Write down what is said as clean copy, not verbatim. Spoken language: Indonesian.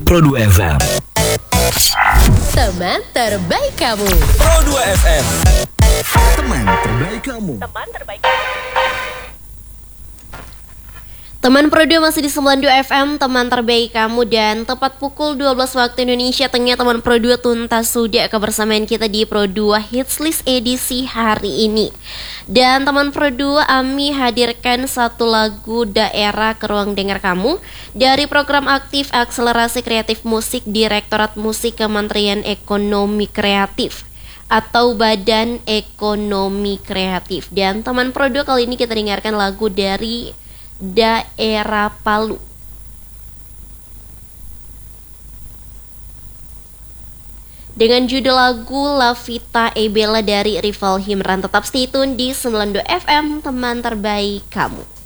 Pro 2 FM. Teman terbaik kamu. Pro 2 FM. Teman terbaik kamu. Teman Pro 2 masih di 92 FM, teman terbaik kamu. Dan tepat pukul 12 waktu Indonesia Tengah, teman Pro 2 tuntas sudah kebersamaan kita di Pro 2 Hits List edisi hari ini. Dan teman Pro 2, Ami hadirkan satu lagu daerah ke ruang dengar kamu dari program aktif akselerasi kreatif musik Direktorat Musik Kementerian Ekonomi Kreatif atau Badan Ekonomi Kreatif. Dan teman Pro 2, kali ini kita dengarkan lagu dari Daerah Palu. Dengan judul lagu La Vita e Bella dari Rival Himran. Tetap stay tune di 92 FM, teman terbaik kamu.